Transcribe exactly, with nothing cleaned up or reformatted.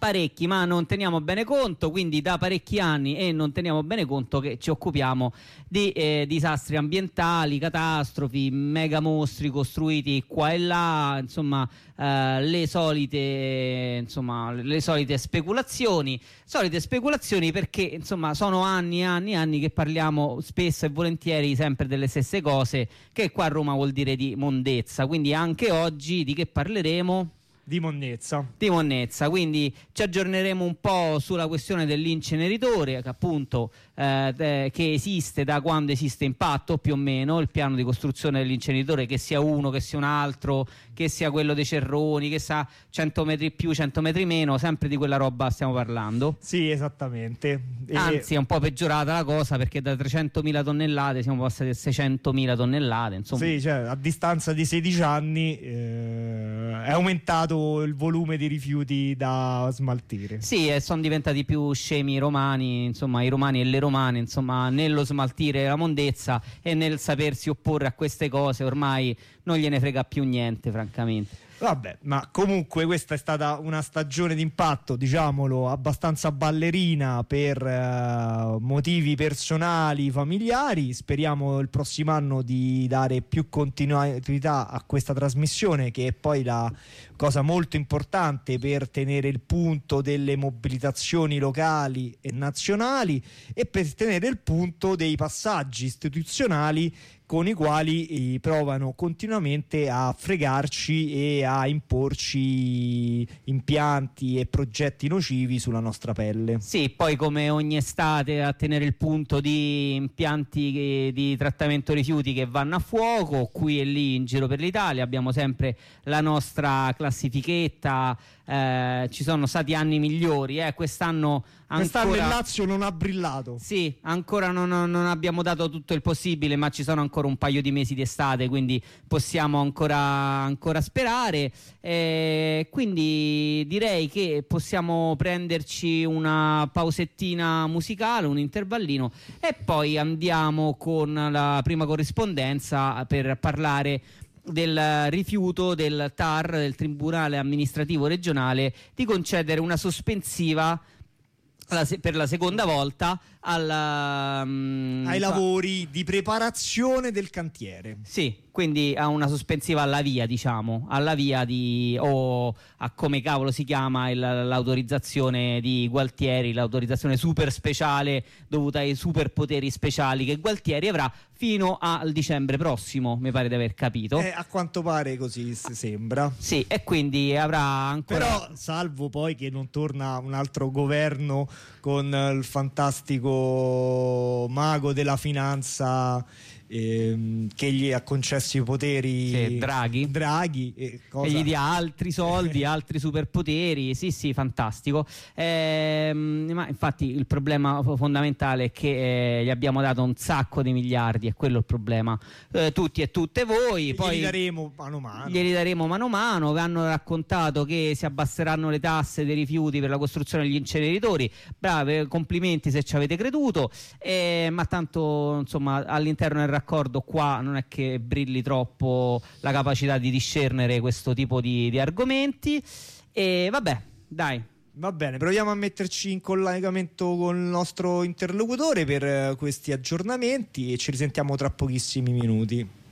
parecchi, ma non teniamo bene conto, quindi da parecchi anni, e non teniamo bene conto che ci occupiamo di eh, disastri ambientali, catastrofi, mega mostri costruiti qua e là, insomma eh, le solite insomma le solite speculazioni, solite speculazioni perché insomma sono anni e anni e anni che parliamo spesso e volentieri sempre delle stesse cose, che qua a Roma vuol dire di mondezza, quindi anche oggi di che parleremo? Di monnezza. Di monnezza, quindi ci aggiorneremo un po' sulla questione dell'inceneritore, che appunto eh, eh, che esiste da quando esiste Impatto, più o meno, il piano di costruzione dell'inceneritore, che sia uno, che sia un altro, che sia quello dei Cerroni, che sia cento metri più, cento metri meno, sempre di quella roba stiamo parlando. Sì, esattamente. Anzi, è un po' peggiorata la cosa, perché da trecentomila tonnellate siamo passati a seicentomila tonnellate, insomma. Sì, cioè, a distanza di sedici anni eh, è aumentato il volume di rifiuti da smaltire. Sì, e sono diventati più scemi i romani, insomma, i romani e le romane, insomma, nello smaltire la mondezza e nel sapersi opporre a queste cose, ormai non gliene frega più niente, francamente. Vabbè, ma comunque questa è stata una stagione d'impatto, diciamolo, abbastanza ballerina per uh, motivi personali, familiari. Speriamo il prossimo anno di dare più continuità a questa trasmissione, che è poi la cosa molto importante per tenere il punto delle mobilitazioni locali e nazionali e per tenere il punto dei passaggi istituzionali con i quali eh, provano continuamente a fregarci e a imporci impianti e progetti nocivi sulla nostra pelle. Sì, poi come ogni estate a tenere il punto di impianti che, di trattamento rifiuti che vanno a fuoco, qui e lì in giro per l'Italia, abbiamo sempre la nostra classifichetta, eh, ci sono stati anni migliori, eh, quest'anno ancora... Quest'anno il Lazio non ha brillato. Sì, ancora non, non abbiamo dato tutto il possibile, ma ci sono ancora un paio di mesi d'estate, quindi possiamo ancora, ancora sperare. Eh, quindi direi che possiamo prenderci una pausettina musicale, un intervallino, e poi andiamo con la prima corrispondenza per parlare del rifiuto del T A R, del Tribunale Amministrativo Regionale, di concedere una sospensiva per la seconda volta alla, um, ai lavori di preparazione del cantiere. Sì, quindi a una sospensiva alla via, diciamo, alla via di, o a come cavolo si chiama il, l'autorizzazione di Gualtieri, l'autorizzazione super speciale dovuta ai superpoteri speciali che Gualtieri avrà fino al dicembre prossimo, mi pare di aver capito. Eh, a quanto pare così sembra. Sì, e quindi avrà ancora... Però salvo poi che non torna un altro governo con il fantastico mago della finanza ehm, che gli ha concesso i poteri, sì, Draghi, Draghi e, cosa... e gli dia altri soldi, altri superpoteri. Sì, sì, fantastico. Ehm, ma infatti il problema fondamentale è che eh, gli abbiamo dato un sacco di miliardi, è quello il problema. Eh, tutti e tutte voi, poi glieli daremo mano a mano. Glieli daremo mano a mano. Vi hanno raccontato che si abbasseranno le tasse dei rifiuti per la costruzione degli inceneritori. Brave, complimenti se ci avete creduto. Eh, ma tanto, insomma, all'interno del raccordo qua non è che brilli troppo la capacità di discernere questo tipo di, di argomenti. E vabbè, dai. Va bene, proviamo a metterci in collegamento con il nostro interlocutore per questi aggiornamenti e ci risentiamo tra pochissimi minuti.